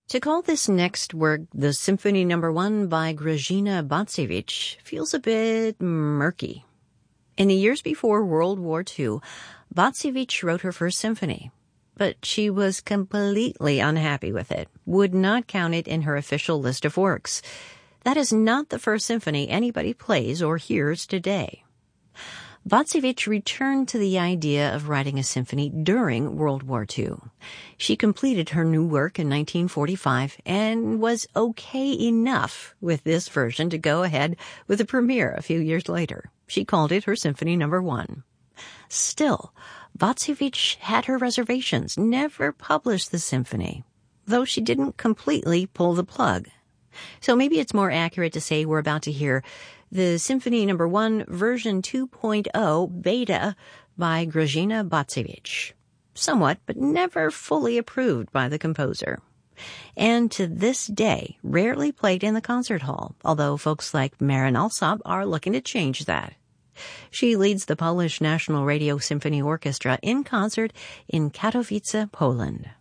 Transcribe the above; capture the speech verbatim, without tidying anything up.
To call this next work the Symphony Number One by Grażyna Bacewicz feels a bit murky. In the years before World War Two, Bacewicz wrote her first symphony, but she was completely unhappy with it, would not count it in her official list of works. That is not the first symphony anybody plays or hears today. Bacewicz returned to the idea of writing a symphony during World War Two. She completed her new work in nineteen forty-five and was okay enough with this version to go ahead with a premiere a few years later. She called it her Symphony Number One. Still, Bacewicz had her reservations, never published the symphony, though she didn't completely pull the plug. So maybe it's more accurate to say we're about to hear the Symphony Number One version two point oh beta by Grażyna Bacewicz. Somewhat, but never fully approved by the composer. And to this day, rarely played in the concert hall, although folks like Marin Alsop are looking to change that. She leads the Polish National Radio Symphony Orchestra in concert in Katowice, Poland.